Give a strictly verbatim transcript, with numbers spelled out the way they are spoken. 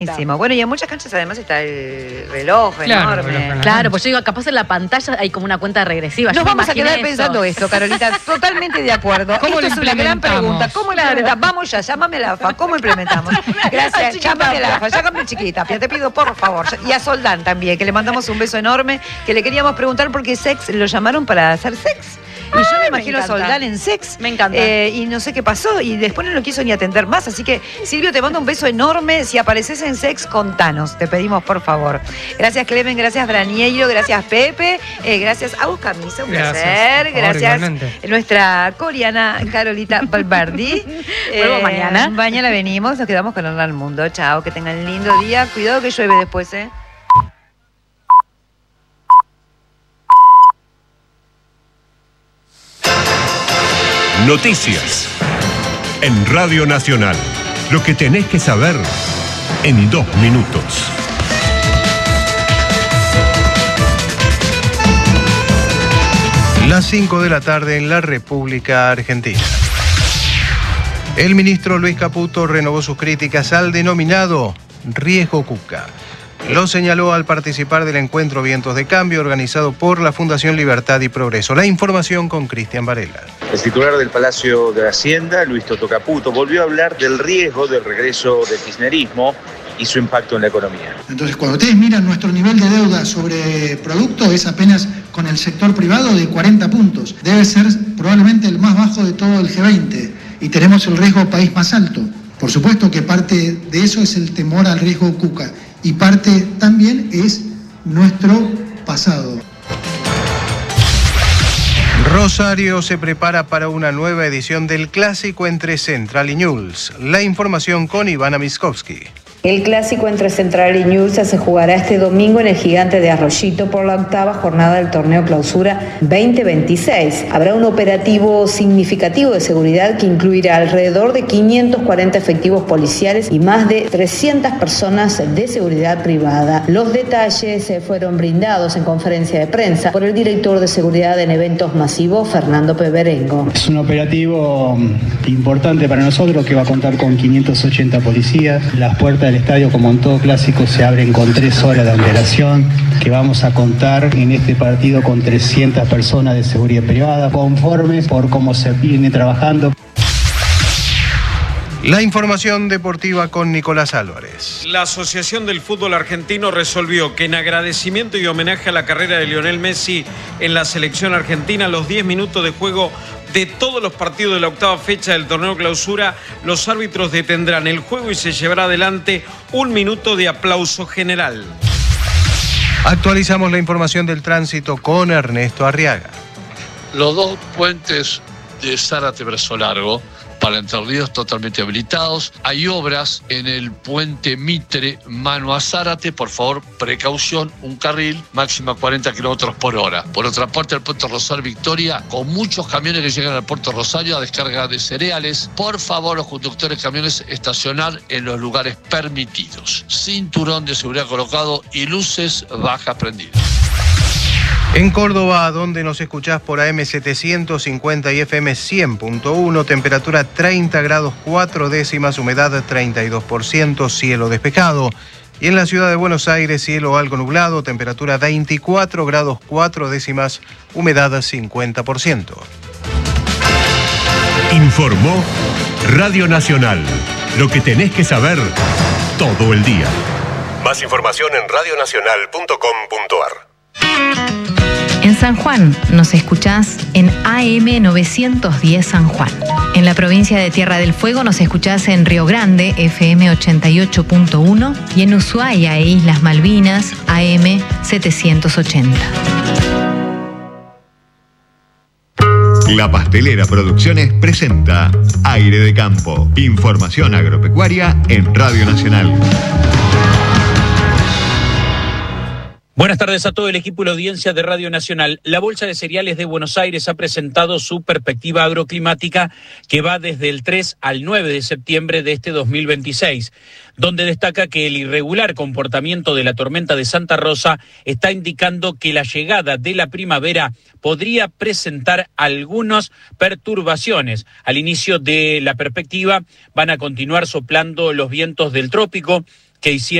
Buenísimo. Bueno, y en muchas canchas además está el reloj Claro, enorme. reloj. Claro, pues yo digo, capaz en la pantalla hay como una cuenta regresiva. Nos Yo me vamos a imaginé quedar eso. pensando esto, Carolita, totalmente de acuerdo. ¿Cómo Esto lo es una gran implementamos? pregunta. ¿Cómo implementamos? Vamos ya, llámame a la A F A. ¿Cómo implementamos? Gracias, llámame a la A F A. Llámame chiquita, te pido por favor. Y a Soldán también, que le mandamos un beso enorme, que le queríamos preguntar por qué Sex lo llamaron para hacer sex. Y yo me imagino a Soldán en Sex. Me encanta. Eh, y no sé qué pasó. Y después no lo quiso ni atender más. Así que, Silvio, te mando un beso enorme. Si apareces en Sex, contanos. Te pedimos, por favor. Gracias, Clemen. Gracias, Braniello. Gracias, Pepe. Eh, gracias, Agus Camisa. Un Gracias. placer. Por favor, Gracias, igualmente. nuestra coreana Carolita Valverdi. Vuelvo mañana. Mañana venimos. Nos quedamos con Hernán Mundo. Chao. Que tengan lindo día. Cuidado que llueve después, ¿eh? Noticias en Radio Nacional. Lo que tenés que saber en dos minutos. Las cinco de la tarde en la República Argentina. El ministro Luis Caputo renovó sus críticas al denominado riesgo Cuca. Lo señaló al participar del encuentro Vientos de Cambio organizado por la Fundación Libertad y Progreso. La información con Cristian Varela. El titular del Palacio de Hacienda, Luis Toto Caputo, volvió a hablar del riesgo del regreso del kirchnerismo y su impacto en la economía. Entonces, cuando ustedes miran nuestro nivel de deuda sobre producto, es apenas con el sector privado de cuarenta puntos. Debe ser probablemente el más bajo de todo el G veinte y tenemos el riesgo país más alto. Por supuesto que parte de eso es el temor al riesgo Cuca y parte también es nuestro pasado. Rosario se prepara para una nueva edición del clásico entre Central y Newell's. La información con Ivana Miskovsky. El clásico entre Central y Newell's se jugará este domingo en el Gigante de Arroyito por la octava jornada del torneo Clausura veinte veintiséis. Habrá un operativo significativo de seguridad que incluirá alrededor de quinientos cuarenta efectivos policiales y más de trescientas personas de seguridad privada. Los detalles fueron brindados en conferencia de prensa por el director de seguridad en eventos masivos, Fernando Peberengo. Es un operativo importante para nosotros que va a contar con quinientos ochenta policías. Las puertas del estadio, como en todo clásico, se abren con tres horas de antelación, que vamos a contar en este partido con trescientas personas de seguridad privada, conformes por cómo se viene trabajando. La información deportiva con Nicolás Álvarez. La Asociación del Fútbol Argentino resolvió que en agradecimiento y homenaje a la carrera de Lionel Messi en la selección argentina, los diez minutos de juego de todos los partidos de la octava fecha del torneo Clausura, los árbitros detendrán el juego y se llevará adelante un minuto de aplauso general. Actualizamos la información del tránsito con Ernesto Arriaga. Los dos puentes de Zárate Brazo Largo para Entre Ríos totalmente habilitados. Hay obras en el puente Mitre, mano a Zárate. Por favor, precaución, un carril, máxima cuarenta kilómetros por hora. Por otra parte, el puerto Rosario Victoria, con muchos camiones que llegan al puerto Rosario a descarga de cereales. Por favor, los conductores de camiones, estacionar en los lugares permitidos. Cinturón de seguridad colocado y luces bajas prendidas. En Córdoba, donde nos escuchás por A M setecientos cincuenta y F M cien punto uno, temperatura treinta grados cuatro décimas, humedad treinta y dos por ciento, cielo despejado. Y en la ciudad de Buenos Aires, cielo algo nublado, temperatura veinticuatro grados cuatro décimas, humedad cincuenta por ciento. Informó Radio Nacional. Lo que tenés que saber todo el día. Más información en radio nacional punto com punto ar. En San Juan nos escuchás en A M novecientos diez San Juan. En la provincia de Tierra del Fuego nos escuchás en Río Grande, F M ochenta y ocho punto uno, y en Ushuaia e Islas Malvinas, A M setecientos ochenta. La Pastelera Producciones presenta Aire de Campo. Información agropecuaria en Radio Nacional. Buenas tardes a todo el equipo y la audiencia de Radio Nacional. La Bolsa de Cereales de Buenos Aires ha presentado su perspectiva agroclimática que va desde el tres al nueve de septiembre de este dos mil veintiséis, donde destaca que el irregular comportamiento de la tormenta de Santa Rosa está indicando que la llegada de la primavera podría presentar algunas perturbaciones. Al inicio de la perspectiva van a continuar soplando los vientos del trópico, que hicieron